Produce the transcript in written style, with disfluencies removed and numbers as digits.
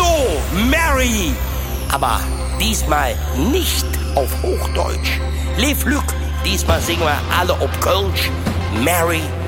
So, Mary. Aber diesmal nicht auf Hochdeutsch. Le Flück, diesmal singen wir alle ob Kölsch. Mary